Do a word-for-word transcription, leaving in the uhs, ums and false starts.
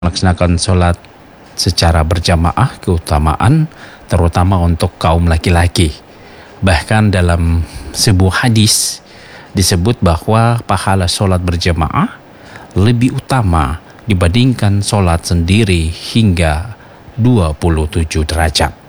melaksanakan sholat secara berjamaah keutamaan terutama untuk kaum laki-laki. Bahkan dalam sebuah hadis disebut bahwa pahala sholat berjamaah lebih utama dibandingkan sholat sendiri hingga dua puluh tujuh derajat.